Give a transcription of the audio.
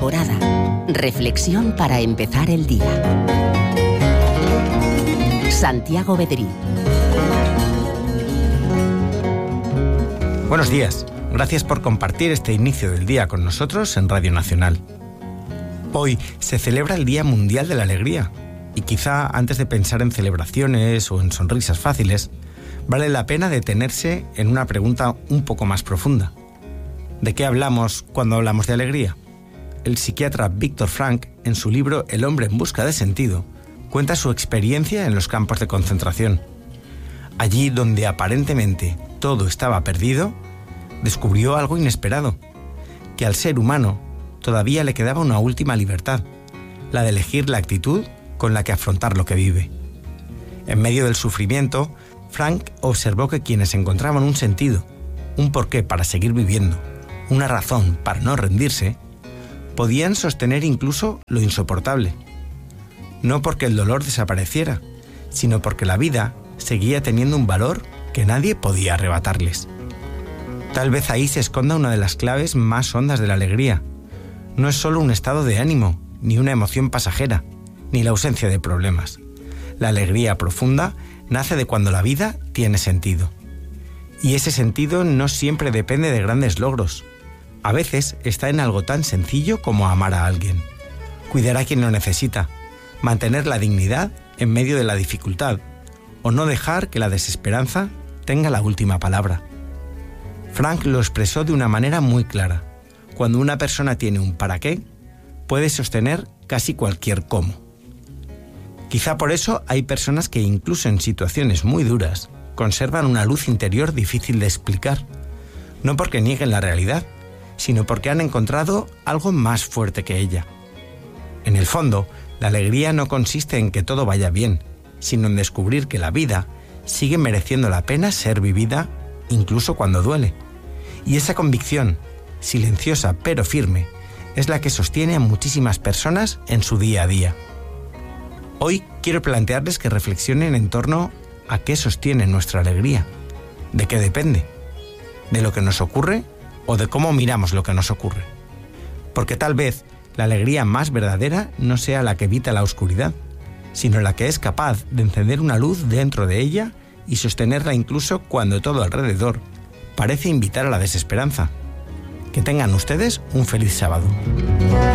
temporada. Reflexión para empezar el día. Santiago Bedrí. Buenos días. Gracias por compartir este inicio del día con nosotros en Radio Nacional. Hoy se celebra el Día Mundial de la Alegría y quizá antes de pensar en celebraciones o en sonrisas fáciles, vale la pena detenerse en una pregunta un poco más profunda. ¿De qué hablamos cuando hablamos de alegría? El psiquiatra Viktor Frankl, en su libro El hombre en busca de sentido, cuenta su experiencia en los campos de concentración. Allí donde aparentemente todo estaba perdido, descubrió algo inesperado, que al ser humano todavía le quedaba una última libertad, la de elegir la actitud con la que afrontar lo que vive. En medio del sufrimiento, Frankl observó que quienes encontraban un sentido, un porqué para seguir viviendo, una razón para no rendirse, podían sostener incluso lo insoportable. No porque el dolor desapareciera, sino porque la vida seguía teniendo un valor que nadie podía arrebatarles. Tal vez ahí se esconda una de las claves más hondas de la alegría. No es solo un estado de ánimo, ni una emoción pasajera, ni la ausencia de problemas. La alegría profunda nace de cuando la vida tiene sentido. Y ese sentido no siempre depende de grandes logros. A veces está en algo tan sencillo como amar a alguien, cuidar a quien lo necesita, mantener la dignidad en medio de la dificultad, o no dejar que la desesperanza tenga la última palabra. Frankl lo expresó de una manera muy clara. Cuando una persona tiene un para qué, puede sostener casi cualquier cómo. Quizá por eso hay personas que incluso en situaciones muy duras conservan una luz interior difícil de explicar, no porque nieguen la realidad, sino porque han encontrado algo más fuerte que ella. En el fondo, la alegría no consiste en que todo vaya bien, sino en descubrir que la vida sigue mereciendo la pena ser vivida incluso cuando duele. Y esa convicción, silenciosa pero firme, es la que sostiene a muchísimas personas en su día a día. Hoy quiero plantearles que reflexionen en torno a qué sostiene nuestra alegría, de qué depende, de lo que nos ocurre o de cómo miramos lo que nos ocurre. Porque tal vez la alegría más verdadera no sea la que evita la oscuridad, sino la que es capaz de encender una luz dentro de ella y sostenerla incluso cuando todo alrededor parece invitar a la desesperanza. Que tengan ustedes un feliz sábado.